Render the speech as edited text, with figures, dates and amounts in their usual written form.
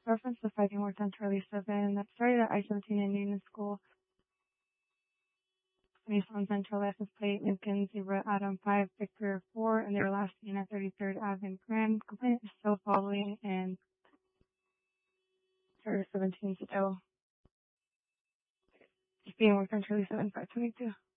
reference the fighting worked on Charlie 7 that started at I-17 in Union School. 27 Central license plate Lincoln Zebra Adam 5 Victor 4, and they were last seen at 33rd Ave in Grand. Complaint is still following, and Charlie 17 still being worked on Charlie 7 522.